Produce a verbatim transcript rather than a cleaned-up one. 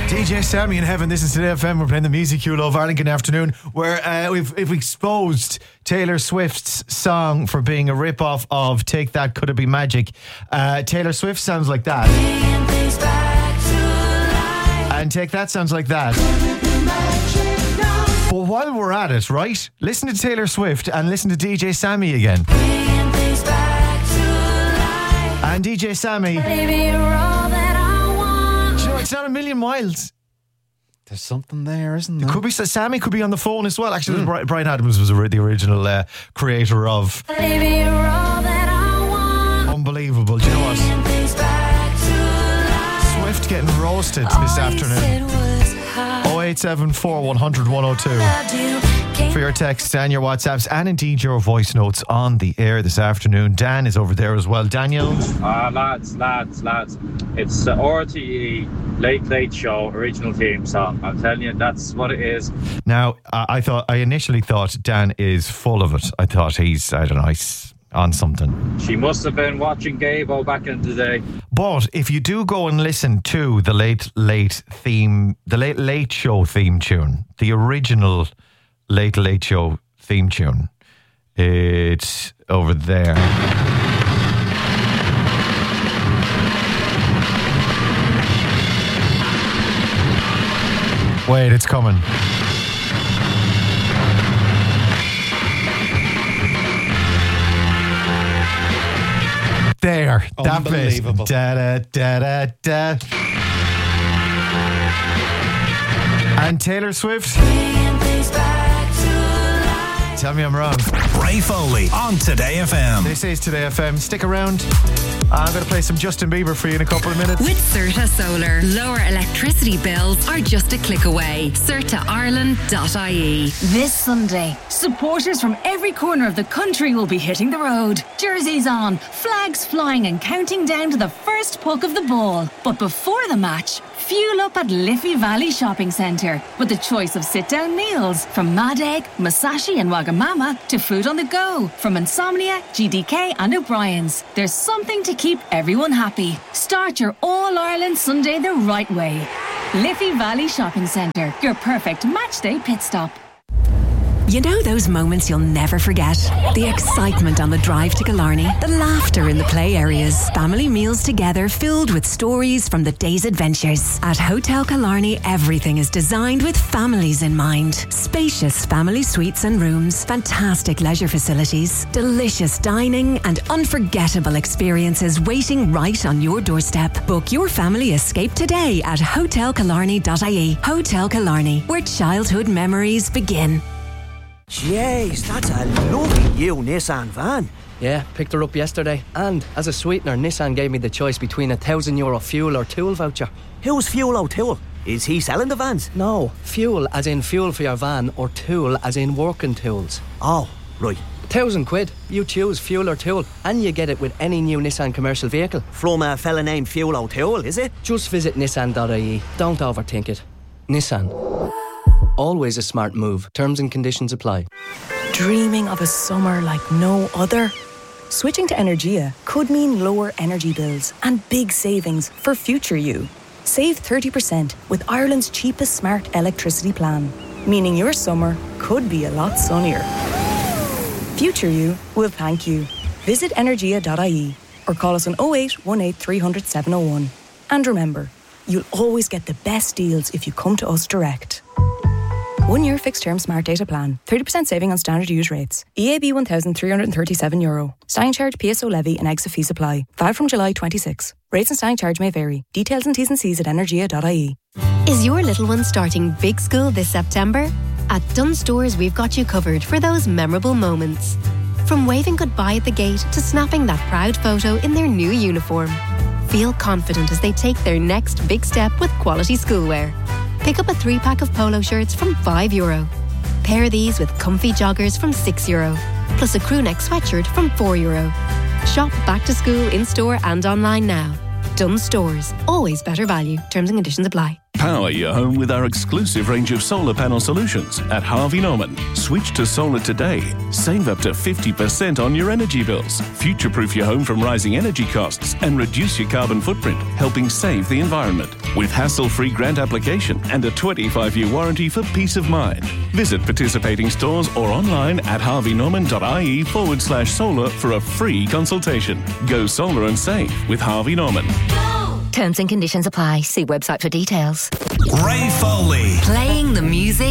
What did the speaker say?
D J Sammy in Heaven. This is Today F M. We're playing the music you love. Ireland, good afternoon. Where uh, we've, we've exposed Taylor Swift's song for being a rip-off of Take That, Could It Be Magic. Uh, Taylor Swift sounds like that. And Take That sounds like that. But while we're at it, right? Listen to Taylor Swift and listen to D J Sammy again. And D J Sammy. Baby, you're all that I want. You know, it's not a million miles. There's something there, isn't there? It could be Sammy could be on the phone as well. Actually, mm. Bryan Adams was the original uh, creator of. Baby, you're all that I want. Unbelievable. Do you know what? Swift getting roasted all this afternoon. oh eight seven four, one hundred, one oh two for your texts and your WhatsApps and indeed your voice notes on the air this afternoon. Dan is over there as well. Daniel? Ah, uh, lads, lads, lads. It's the R T E Late Late Show original theme song. I'm telling you, that's what it is. Now, I thought, I initially thought Dan is full of it. I thought he's, I don't know, he's on something. She must have been watching Gabo back in the day. But if you do go and listen to the Late Late theme, the Late Late Show theme tune, the original Late Late Show theme tune, it's over there. Wait, it's coming. There, that bit. Da da da da da. And Taylor Swift. Tell me I'm wrong. Ray Foley on Today F M. This is Today F M. Stick around. I'm going to play some Justin Bieber for you in a couple of minutes. With Certa Solar, lower electricity bills are just a click away. certa ireland dot I E. This Sunday, supporters from every corner of the country will be hitting the road. Jerseys on, flags flying and counting down to the first puck of the ball. But before the match, fuel up at Liffey Valley Shopping Centre with a choice of sit-down meals from Mad Egg, Masashi and Wagamama to food on the go from Insomnia, G D K and O'Brien's. There's something to keep everyone happy. Start your All-Ireland Sunday the right way. Liffey Valley Shopping Centre, your perfect matchday pit stop. You know those moments you'll never forget? The excitement on the drive to Killarney, the laughter in the play areas, family meals together filled with stories from the day's adventures. At Hotel Killarney, everything is designed with families in mind. Spacious family suites and rooms, fantastic leisure facilities, delicious dining and unforgettable experiences waiting right on your doorstep. Book your family escape today at hotel killarney dot I E. Hotel Killarney, where childhood memories begin. Jeez, that's a lovely new Nissan van. Yeah, picked her up yesterday. And as a sweetener, Nissan gave me the choice between a thousand euro fuel or tool voucher. Who's Fuel O'Toole? Is he selling the vans? No, fuel as in fuel for your van or tool as in working tools. Oh, right. Thousand quid. You choose fuel or tool and you get it with any new Nissan commercial vehicle. From a fella named Fuel O'Toole, is it? Just visit nissan dot I E. Don't overthink it. Nissan. Always a smart move. Terms and conditions apply. Dreaming of a summer like no other? Switching to Energia could mean lower energy bills and big savings for future you. Save thirty percent with Ireland's cheapest smart electricity plan, meaning your summer could be a lot sunnier. Future you will thank you. Visit energia dot I E or call us on oh eight one eight, three hundred, seven oh one. And remember, you'll always get the best deals if you come to us direct. One year fixed term smart data plan. thirty percent saving on standard use rates. E A B one thousand three hundred thirty-seven euro. Standing charge, P S O levy and exit fees apply. Valid from July twenty-sixth. Rates and standing charge may vary. Details and T's and C's at energia dot I E. Is your little one starting big school this September? At Dunnes Stores, we've got you covered for those memorable moments. From waving goodbye at the gate to snapping that proud photo in their new uniform. Feel confident as they take their next big step with quality schoolwear. Pick up a three-pack of polo shirts from five euro. Pair these with comfy joggers from six euro. Plus a crew neck sweatshirt from four euro. Shop back to school in-store and online now. Dunnes Stores. Always better value. Terms and conditions apply. Power your home with our exclusive range of solar panel solutions at Harvey Norman. Switch to solar today. Save up to fifty percent on your energy bills. Future-proof your home from rising energy costs and reduce your carbon footprint, helping save the environment. with hassle-free grant application and a twenty-five year warranty for peace of mind. Visit participating stores or online at harveynorman.ie forward slash solar for a free consultation. Go solar and save with Harvey Norman. Terms and conditions apply. See website for details. Ray Foley. Playing the music